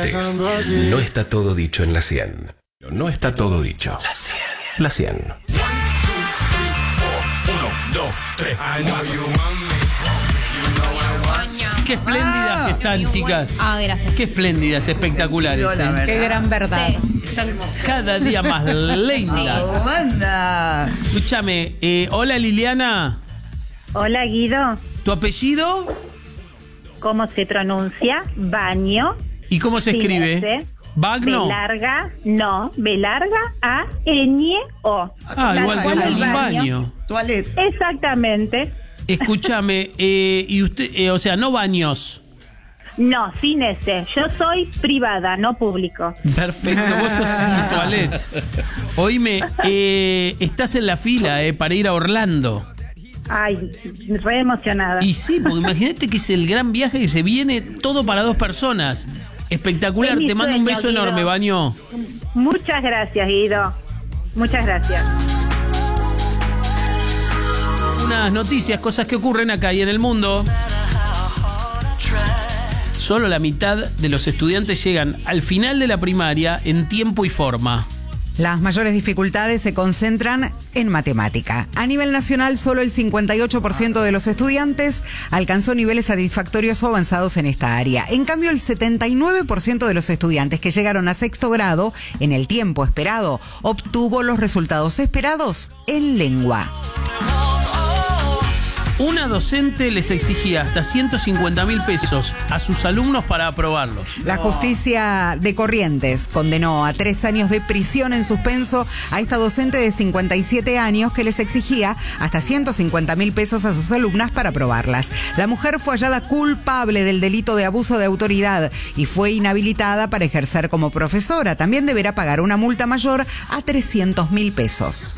estés, no está todo dicho en la 100. No está todo dicho. La 100. 1, 2, 3. Qué espléndidas que están, chicas. Gracias. Qué espléndidas, espectaculares. Qué gran verdad. Sí. Están cada día más lindas. Anda. Escúchame, hola Liliana. Hola Guido, ¿Tu apellido? ¿cómo se pronuncia? Baño. ¿Y cómo se sin escribe? S. ¿Bagno? B larga, A-N-O. Igual que Como el baño. Toilet. Exactamente. Escúchame, y usted, o sea, no baños. No, sin S. Yo soy privada, no público. Perfecto, vos sos un toilet. Oíme, estás en la fila para ir a Orlando. Ay, re emocionada. Y sí, porque imagínate que es el gran viaje que se viene todo para 2 personas. Espectacular, Es mi te mando un sueño, beso Guido. enorme, Baño. Muchas gracias, Guido. Muchas gracias. Unas noticias, cosas que ocurren acá y en el mundo. Solo la mitad de los estudiantes llegan al final de la primaria en tiempo y forma. Las mayores dificultades se concentran en matemática. A nivel nacional, solo el 58% de los estudiantes alcanzó niveles satisfactorios o avanzados en esta área. En cambio, el 79% de los estudiantes que llegaron a 6º grado en el tiempo esperado obtuvo los resultados esperados en lengua. Una docente les exigía hasta 150.000 pesos a sus alumnos para aprobarlos. La justicia de Corrientes condenó a 3 años de prisión en suspenso a esta docente de 57 años que les exigía hasta 150.000 pesos a sus alumnas para aprobarlas. La mujer fue hallada culpable del delito de abuso de autoridad y fue inhabilitada para ejercer como profesora. También deberá pagar una multa mayor a 300.000 pesos.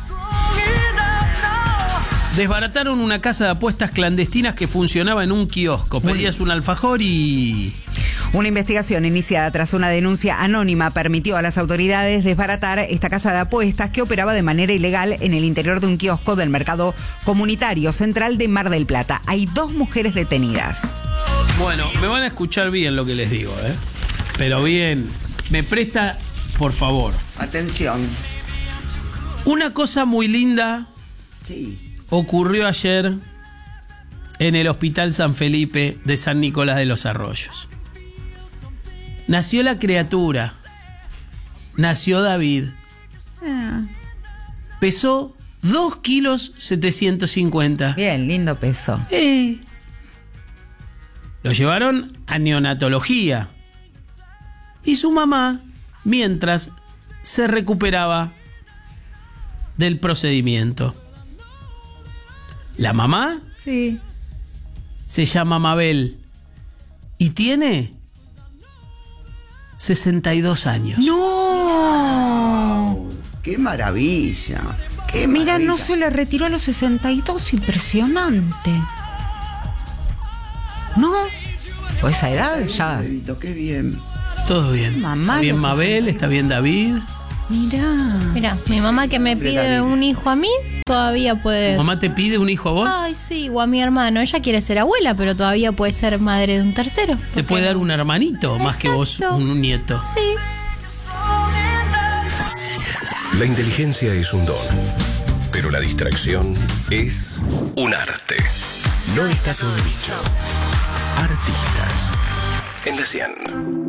Desbarataron una casa de apuestas clandestinas que funcionaba en un kiosco. Pedías un alfajor y... Una investigación iniciada tras una denuncia anónima permitió a las autoridades desbaratar esta casa de apuestas que operaba de manera ilegal en el interior de un kiosco del mercado comunitario central de Mar del Plata. Hay 2 mujeres detenidas. Bueno, me van a escuchar bien lo que les digo, ¿eh? Pero bien, me presta, por favor. Atención. Una cosa muy linda Sí. ocurrió ayer en el Hospital San Felipe de San Nicolás de los Arroyos. Nació la criatura. Nació David. Pesó 2 kilos 750. Bien, lindo peso. Lo llevaron a neonatología. Y su mamá, mientras se recuperaba del procedimiento. La mamá Sí. se llama Mabel y tiene 62 años. ¡No! ¡Qué maravilla! ¡Qué Mira, maravilla! no se le retiró a los 62, impresionante. ¿No? Pues esa edad ya. Bebito, qué bien. Todo bien. Mamá, Está bien los Mabel, 62. está bien David. Mira, mi mamá que me pide un hijo a mí, todavía puede... ¿Mamá te pide un hijo a vos? Ay, sí, o a mi hermano. Ella quiere ser abuela, pero todavía puede ser madre de un tercero. Te ¿Por puede qué dar no? un hermanito más que vos Exacto. un nieto. Sí. La inteligencia es un don, pero la distracción es un arte. No está todo dicho. Artistas en la 100.